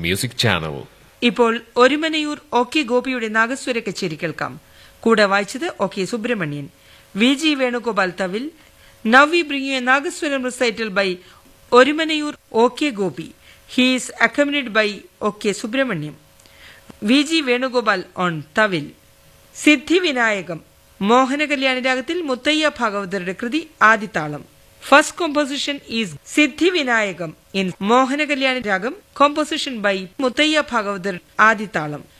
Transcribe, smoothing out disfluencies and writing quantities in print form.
Music channel. ഇപ്പോൾ Orumanayur OK ഗോപിയുടെ നാഗസ്വര കച്ചേരി കേൾക്കാം. കൂടെ വായിച്ചത് OK Subramanian. VG Venugopal thavil. Now we bring you a Nagaswaram recital by Orumanayur OK Gopi. He is accompanied by OK Subramaniam. VG Venugopal on Tavil. Siddhi Vinayagam. Mohana Kalyani Ragathil Muttaya Bhagavatarade Kriti Adithalam. First composition is Siddhi Vinayagam in Mohana Kalyani Ragam, composition by Muttaya Bhagavatar Adithalam.